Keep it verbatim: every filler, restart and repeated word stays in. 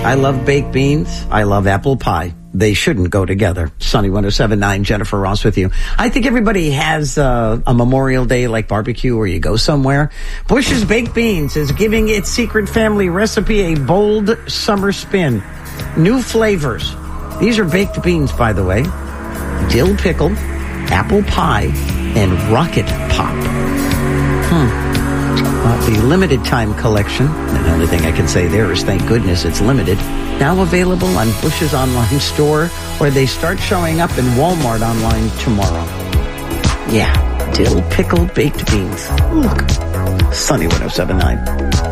I love baked beans. I love apple pie. They shouldn't go together. Sunny one oh seven point nine, Jennifer Ross with you. I think everybody has uh, a Memorial Day like barbecue where you go somewhere. Bush's Baked Beans is giving its secret family recipe a bold summer spin. New flavors. These are baked beans, by the way. Dill pickle, apple pie, and rocket pop. Hmm. Uh, the limited time collection, and the only thing I can say there is thank goodness it's limited, now available on Bush's online store, where they start showing up in Walmart online tomorrow. Yeah, dill pickle baked beans. Look, Sunny one oh seven point nine.